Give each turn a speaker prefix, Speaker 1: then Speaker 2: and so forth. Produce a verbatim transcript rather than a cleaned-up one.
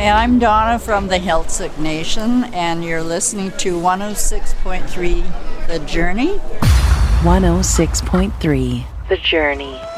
Speaker 1: And I'm Donna from the Heiltsuk Nation, and you're listening to one oh six point three The Journey.
Speaker 2: one oh six point three The Journey.